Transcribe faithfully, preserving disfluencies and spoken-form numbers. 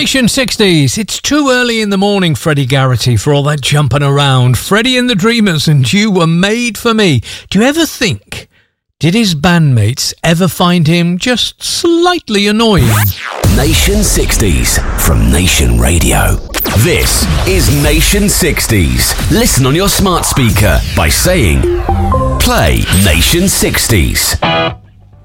Nation sixties. It's too early in the morning, Freddie Garrity, for all that jumping around. Freddie and the Dreamers and You Were Made For Me. Do you ever think, did his bandmates ever find him just slightly annoying? Nation sixties from Nation Radio. This is Nation sixties. Listen on your smart speaker by saying, play Nation sixties.